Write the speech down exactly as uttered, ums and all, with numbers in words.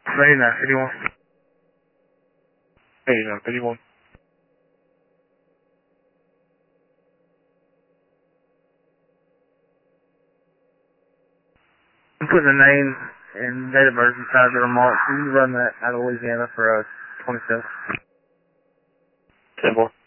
Ready now, fifty-one. Ready now, fifty-one. I'm putting the name and date of birth inside the remarks. You can run that out of Louisiana for uh, twenty-seven. ten four.